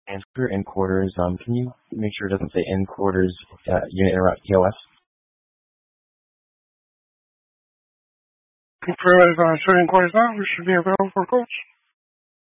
And for in quarters, can you make sure it doesn't say in quarters unit interrupt EOS? Confirm that showing quarters now. We should be available for coach.